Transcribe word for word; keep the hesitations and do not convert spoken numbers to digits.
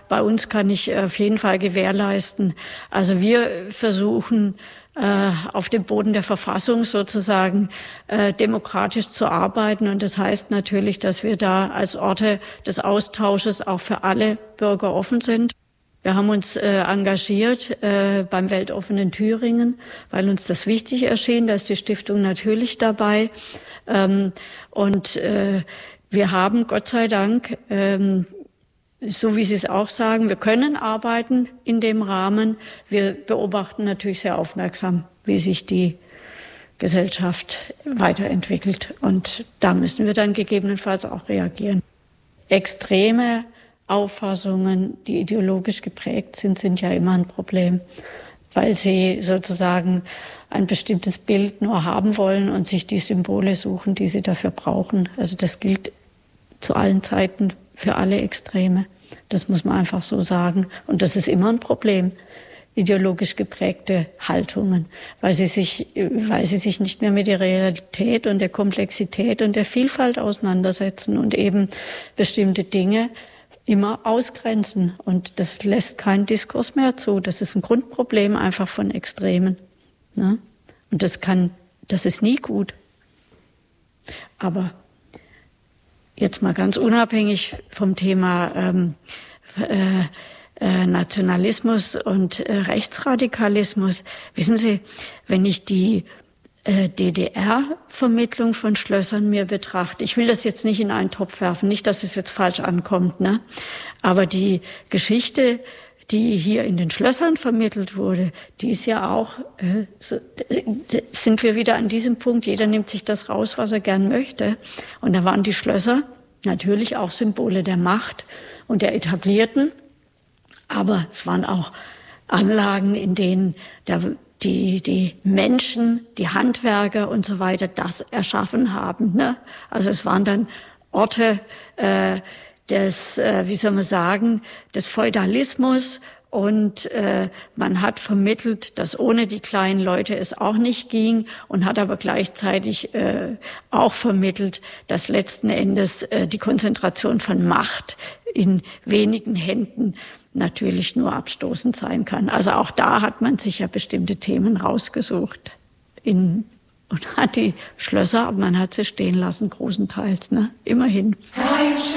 bei uns kann ich auf jeden Fall gewährleisten. Also wir versuchen, äh, auf dem Boden der Verfassung sozusagen äh, demokratisch zu arbeiten. Und das heißt natürlich, dass wir da als Orte des Austausches auch für alle Bürger offen sind. Wir haben uns äh, engagiert äh, beim Weltoffenen Thüringen, weil uns das wichtig erschien. Da ist die Stiftung natürlich dabei. Ähm, und äh, wir haben, Gott sei Dank, ähm, so wie Sie es auch sagen, wir können arbeiten in dem Rahmen. Wir beobachten natürlich sehr aufmerksam, wie sich die Gesellschaft weiterentwickelt. Und da müssen wir dann gegebenenfalls auch reagieren. Extreme Auffassungen, die ideologisch geprägt sind, sind ja immer ein Problem, weil sie sozusagen ein bestimmtes Bild nur haben wollen und sich die Symbole suchen, die sie dafür brauchen. Also das gilt zu allen Zeiten für alle Extreme. Das muss man einfach so sagen. Und das ist immer ein Problem, ideologisch geprägte Haltungen, weil sie sich, weil sie sich nicht mehr mit der Realität und der Komplexität und der Vielfalt auseinandersetzen und eben bestimmte Dinge immer ausgrenzen. Und das lässt keinen Diskurs mehr zu. Das ist ein Grundproblem einfach von Extremen. Ne? Und das kann, das ist nie gut. Aber jetzt mal ganz unabhängig vom Thema ähm, äh, äh, Nationalismus und äh, Rechtsradikalismus. Wissen Sie, wenn ich die äh, D D R-Vermittlung von Schlössern mir betrachte, ich will das jetzt nicht in einen Topf werfen, nicht, dass es jetzt falsch ankommt, ne? Aber die Geschichte, die hier in den Schlössern vermittelt wurde, die ist ja auch, äh, so, äh, sind wir wieder an diesem Punkt, jeder nimmt sich das raus, was er gern möchte. Und da waren die Schlösser natürlich auch Symbole der Macht und der Etablierten, aber es waren auch Anlagen, in denen der, die, die Menschen, die Handwerker und so weiter das erschaffen haben, ne? Also es waren dann Orte, äh, des, äh, wie soll man sagen, des Feudalismus und äh, man hat vermittelt, dass ohne die kleinen Leute es auch nicht ging und hat aber gleichzeitig äh, auch vermittelt, dass letzten Endes äh, die Konzentration von Macht in wenigen Händen natürlich nur abstoßend sein kann. Also auch da hat man sich ja bestimmte Themen rausgesucht in und hat die Schlösser, aber man hat sie stehen lassen, großenteils, ne? Immerhin.